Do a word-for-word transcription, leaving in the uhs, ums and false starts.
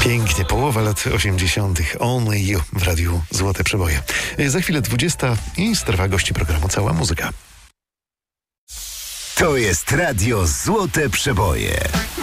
Pięknie, połowa lat osiemdziesiątych. Only You w radiu Złote Przeboje. Za chwilę dwudziesta i strefa gości programu Cała Muzyka. To jest radio Złote Przeboje.